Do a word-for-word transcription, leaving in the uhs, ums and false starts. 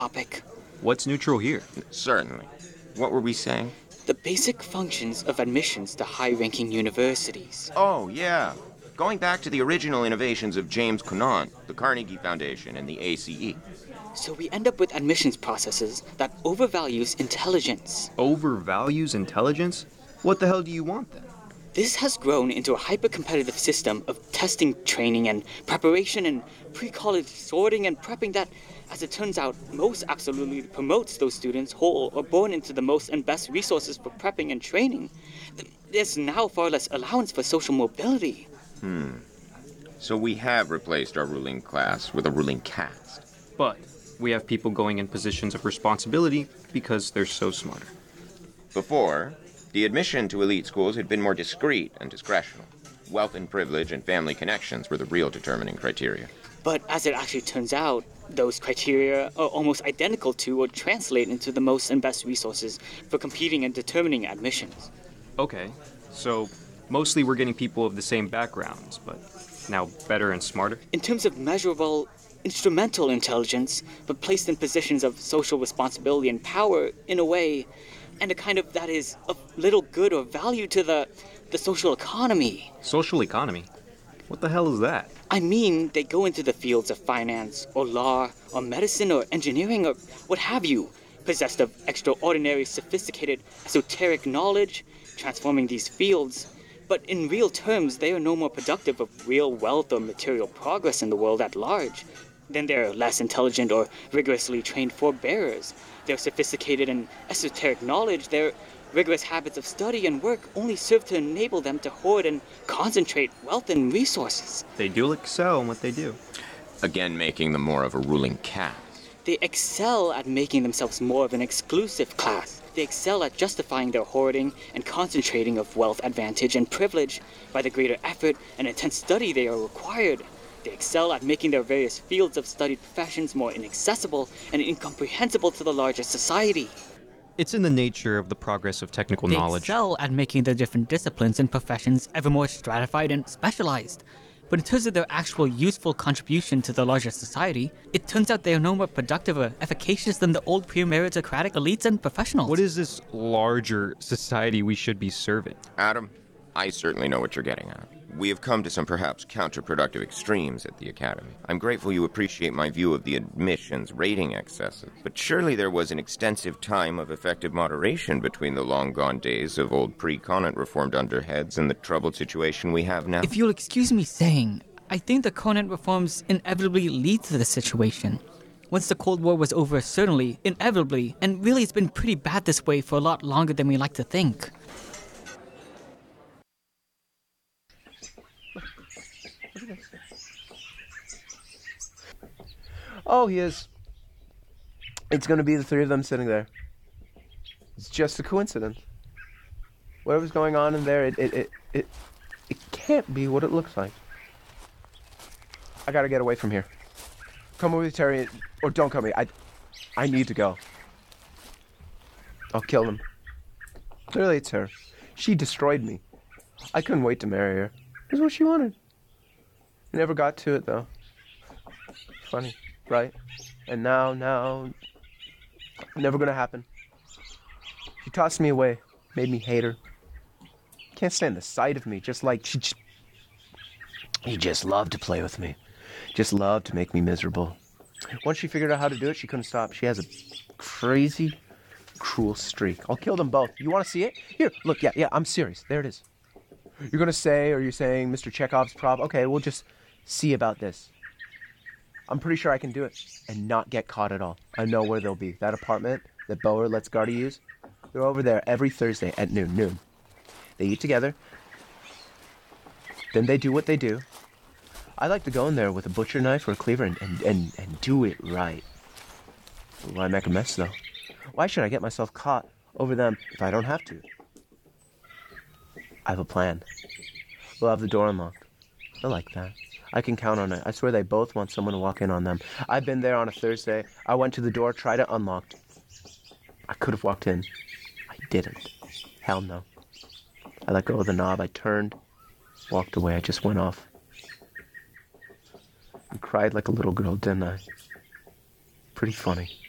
topic. What's neutral here? Certainly. What were we saying? The basic functions of admissions to high-ranking universities. Oh, yeah. Going back to the original innovations of James Conant, the Carnegie Foundation, and the A C E. So we end up with admissions processes that overvalues intelligence. Overvalues intelligence? What the hell do you want then? This has grown into a hyper-competitive system of testing, training, and preparation and pre-college sorting and prepping that, as it turns out, most absolutely promotes those students whole or born into the most and best resources for prepping and training. There's now far less allowance for social mobility. Hmm. So we have replaced our ruling class with a ruling caste. But we have people going in positions of responsibility because they're so smarter. Before, the admission to elite schools had been more discreet and discretional. Wealth and privilege and family connections were the real determining criteria. But as it actually turns out, those criteria are almost identical to or translate into the most and best resources for competing and determining admissions. Okay, so mostly we're getting people of the same backgrounds, but now better and smarter? In terms of measurable, instrumental intelligence, but placed in positions of social responsibility and power in a way, and a kind of that is of little good or value to the, the social economy. Social economy? What the hell is that? I mean, they go into the fields of finance, or law, or medicine, or engineering, or what have you, possessed of extraordinary, sophisticated, esoteric knowledge, transforming these fields. But in real terms, they are no more productive of real wealth or material progress in the world at large than their less intelligent or rigorously trained forebearers. Their sophisticated and esoteric knowledge, their rigorous habits of study and work only serve to enable them to hoard and concentrate wealth and resources. They do excel in what they do. Again, making them more of a ruling caste. They excel at making themselves more of an exclusive class. They excel at justifying their hoarding and concentrating of wealth, advantage, and privilege by the greater effort and intense study they are required. They excel at making their various fields of studied professions more inaccessible and incomprehensible to the larger society. It's in the nature of the progress of technical They knowledge. excel at making their different disciplines and professions ever more stratified and specialized. But in terms of their actual useful contribution to the larger society, it turns out they are no more productive or efficacious than the old pre-meritocratic elites and professionals. What is this larger society we should be serving? Adam, I certainly know what you're getting at. We have come to some perhaps counterproductive extremes at the Academy. I'm grateful you appreciate my view of the admissions rating excesses, but surely there was an extensive time of effective moderation between the long-gone days of old pre-Conant reformed underheads and the troubled situation we have now. If you'll excuse me saying, I think the Conant reforms inevitably lead to this situation. Once the Cold War was over, certainly, inevitably, and really it's been pretty bad this way for a lot longer than we like to think. Oh, he is. It's going to be the three of them sitting there. It's just a coincidence. Whatever's going on in there, it it it it, it can't be what it looks like. I got to get away from here. Come with me, Terry, or don't come with me. I I need to go. I'll kill them. Clearly, it's her. She destroyed me. I couldn't wait to marry her. It was what she wanted. I never got to it, though. Funny, right? And now, now, never gonna happen. She tossed me away, made me hate her. Can't stand the sight of me, just like she just... She just loved to play with me. Just loved to make me miserable. Once she figured out how to do it, she couldn't stop. She has a crazy, cruel streak. I'll kill them both. You want to see it? Here, look, yeah, yeah, I'm serious. There it is. You're gonna say, or you're saying, Mister Chekhov's prop. Okay, we'll just see about this. I'm pretty sure I can do it and not get caught at all. I know where they'll be. That apartment that Boer lets Gardy use, they're over there every Thursday at noon. Noon. They eat together. Then they do what they do. I like to go in there with a butcher knife or a cleaver and, and, and, and do it right. Why make a mess, though? Why should I get myself caught over them if I don't have to? I have a plan. We'll have the door unlocked. I like that. I can count on it. I swear they both want someone to walk in on them. I've been there on a Thursday. I went to the door, tried it unlocked. I could have walked in. I didn't. Hell no. I let go of the knob. I turned, walked away. I just went off. And cried like a little girl, didn't I? Pretty funny.